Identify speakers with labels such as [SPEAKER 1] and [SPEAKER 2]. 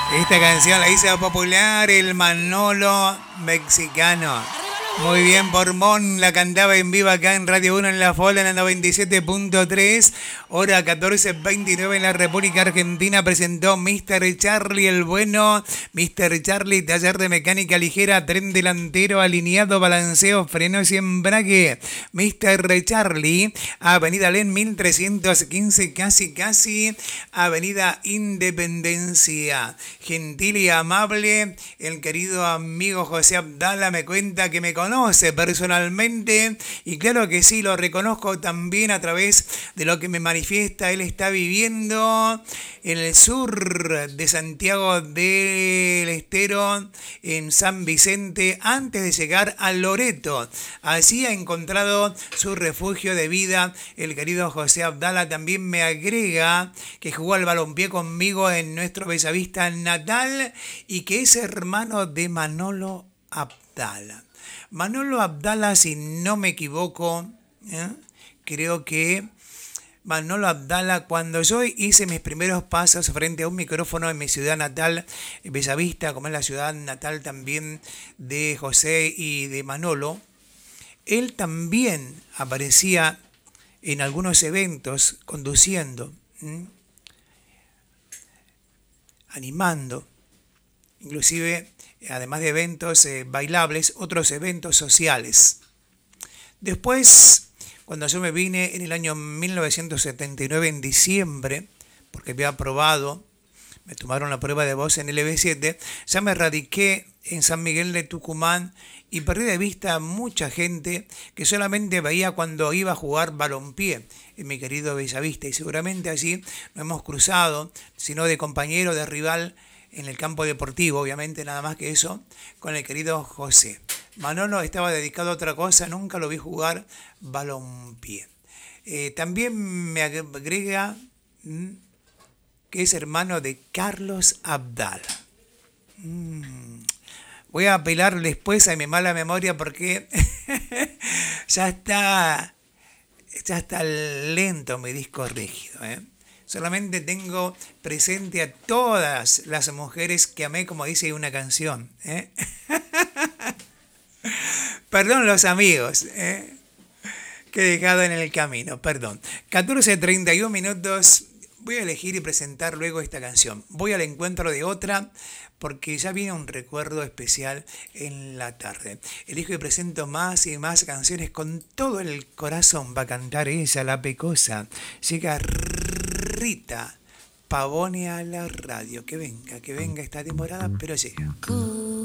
[SPEAKER 1] Esta canción la hizo popular el Manolo mexicano. Muy bien, por Mon, la cantaba en vivo acá en Radio 1 en La Fola en la 97.3, hora 14:29 en la República Argentina. Presentó Mr. Charlie el bueno, Mr. Charlie, taller de mecánica ligera, tren delantero, alineado, balanceo, frenos y embrague. Mr. Charlie, Avenida Len 1315, casi, Avenida Independencia. Gentil y amable, el querido amigo José Abdala me cuenta que me conoce personalmente y claro que sí, lo reconozco también a través de lo que me manifiesta. Él está viviendo en el sur de Santiago del Estero, en San Vicente, antes de llegar a Loreto. Allí ha encontrado su refugio de vida. El querido José Abdala también me agrega que jugó al balompié conmigo en nuestro Bellavista natal y que es hermano de Manolo Abdala. Manolo Abdala, si no me equivoco, creo que Manolo Abdala, cuando yo hice mis primeros pasos frente a un micrófono en mi ciudad natal, Bellavista, como es la ciudad natal también de José y de Manolo, él también aparecía en algunos eventos conduciendo, animando, inclusive, además de eventos bailables, otros eventos sociales. Después, cuando yo me vine en el año 1979, en diciembre, porque había aprobado, me tomaron la prueba de voz en el EB7, ya me radiqué en San Miguel de Tucumán y perdí de vista a mucha gente que solamente veía cuando iba a jugar balompié en mi querido Bellavista. Y seguramente allí no hemos cruzado, sino de compañero, de rival, en el campo deportivo, obviamente, nada más que eso, con el querido José. Manolo estaba dedicado a otra cosa, nunca lo vi jugar balompié. También me agrega que es hermano de Carlos Abdala. Voy a apelar después a mi mala memoria porque ya está lento mi disco rígido, Solamente tengo presente a todas las mujeres que amé, como dice una canción. Perdón los amigos que he dejado en el camino, perdón. 14:31 minutos. Voy a elegir y presentar luego esta canción. Voy al encuentro de otra porque ya viene un recuerdo especial en la tarde. Elijo y presento más y más canciones con todo el corazón. Va a cantar ella, la pecosa. Llega Rita Pavone a la radio. Que venga, está demorada, pero llega.